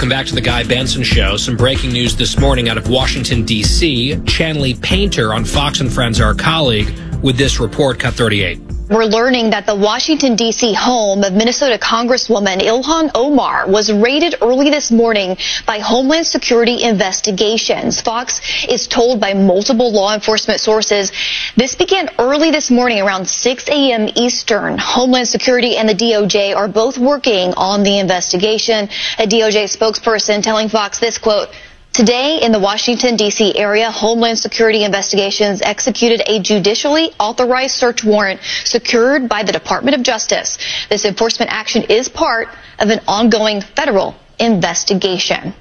Welcome back to the Guy Benson Show. Some breaking news this morning out of Washington, D.C. Chanley Painter on Fox and Friends, our colleague, with this report, Cut 38. We're learning that the Washington, D.C. home of Minnesota Congresswoman Ilhan Omar was raided early this morning by Homeland Security investigations. Fox is told by multiple law enforcement sources this began early this morning around 6 a.m. Eastern. Homeland Security and the DOJ are both working on the investigation. A DOJ spokesperson telling Fox this, quote, "Today, in the Washington, D.C. area, Homeland Security Investigations executed a judicially authorized search warrant secured by the Department of Justice. This enforcement action is part of an ongoing federal investigation."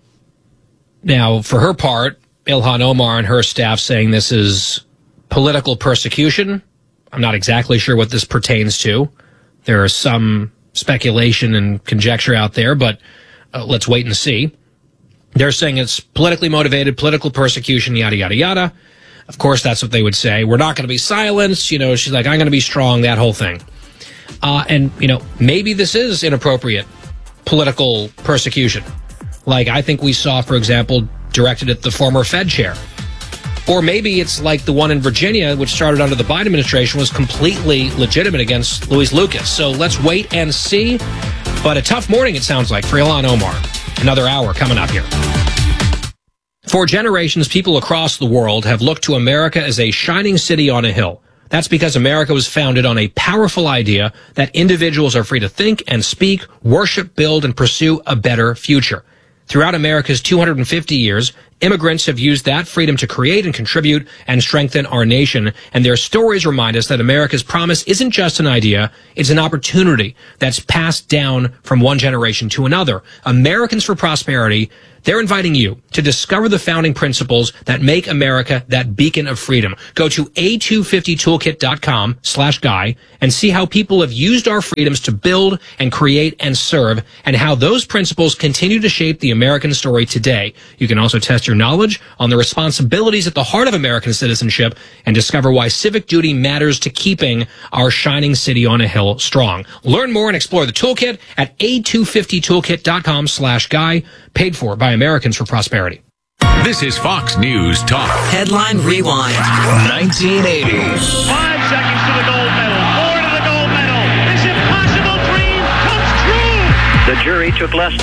Now, for her part, Ilhan Omar and her staff saying this is political persecution. I'm not exactly sure what this pertains to. There is some speculation and conjecture out there, but let's wait and see. They're saying it's politically motivated, political persecution, yada, yada, yada. Of course, that's what they would say. We're not going to be silenced. You know, she's like, I'm going to be strong, that whole thing. And, you know, maybe this is inappropriate political persecution. Like I think we saw, for example, directed at the former Fed chair. Or maybe it's like the one in Virginia, which started under the Biden administration, was completely legitimate against Louis Lucas. So let's wait and see. But a tough morning, it sounds like, for Ilhan Omar. Another hour coming up here. For generations, people across the world have looked to America as a shining city on a hill. That's because America was founded on a powerful idea that individuals are free to think and speak, worship, build, and pursue a better future. Throughout America's 250 years, immigrants have used that freedom to create and contribute and strengthen our nation. And their stories remind us that America's promise isn't just an idea, it's an opportunity that's passed down from one generation to another. Americans for Prosperity, they're inviting you to discover the founding principles that make America that beacon of freedom. Go to a250toolkit.com/guy and see how people have used our freedoms to build and create and serve, and how those principles continue to shape the American story today. You can also test your knowledge on the responsibilities at the heart of American citizenship and discover why civic duty matters to keeping our shining city on a hill strong. Learn more and explore the toolkit at a250toolkit.com/guy, paid for by Americans for Prosperity. This is Fox News Talk. Headline Rewind. 1980. 5 seconds to the gold medal. 4 to the gold medal. This impossible dream comes true. The jury took less